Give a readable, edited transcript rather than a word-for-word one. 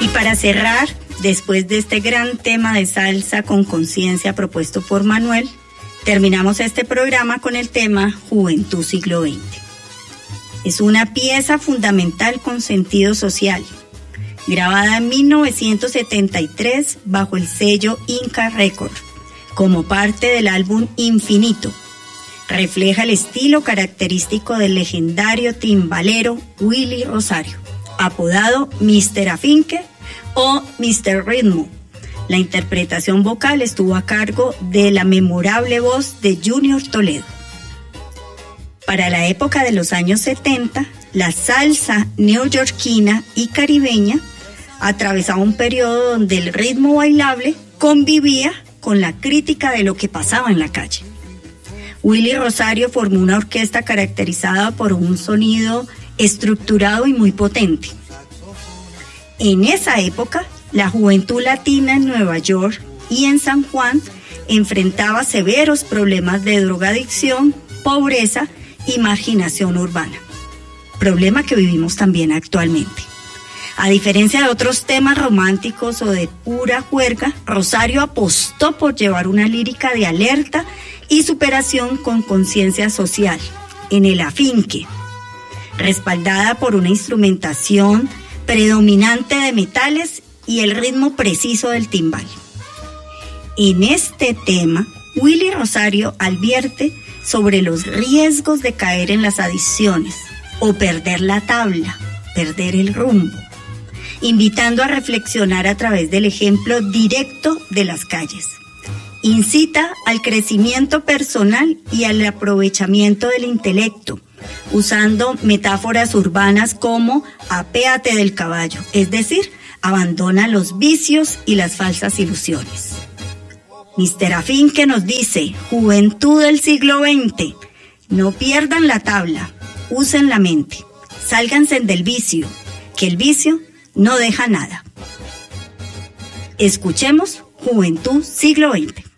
Y para cerrar, después de este gran tema de salsa con conciencia propuesto por Manuel, terminamos este programa con el tema Juventud Siglo XX. Es una pieza fundamental con sentido social, grabada en 1973 bajo el sello Inca Record, como parte del álbum Infinito. Refleja el estilo característico del legendario timbalero Willy Rosario, apodado Mr. Afinque o Mr. Ritmo. La interpretación vocal estuvo a cargo de la memorable voz de Junior Toledo. Para la época de los años 70, la salsa neoyorquina y caribeña atravesaba un periodo donde el ritmo bailable convivía con la crítica de lo que pasaba en la calle. Willy Rosario formó una orquesta caracterizada por un sonido estructurado y muy potente. En esa época, la juventud latina en Nueva York y en San Juan enfrentaba severos problemas de drogadicción, pobreza y marginación urbana, problema que vivimos también actualmente. A diferencia de otros temas románticos o de pura juerga, Rosario apostó por llevar una lírica de alerta y superación con conciencia social, en el afinque, respaldada por una instrumentación predominante de metales y el ritmo preciso del timbal. En este tema, Willy Rosario advierte sobre los riesgos de caer en las adicciones o perder la tabla, perder el rumbo, invitando a reflexionar a través del ejemplo directo de las calles. Incita al crecimiento personal y al aprovechamiento del intelecto, usando metáforas urbanas como apéate del caballo, es decir, abandona los vicios y las falsas ilusiones. Mr. Afinque nos dice, juventud del siglo XX, no pierdan la tabla, usen la mente, sálganse del vicio, que el vicio no deja nada. Escuchemos Juventud Siglo XX.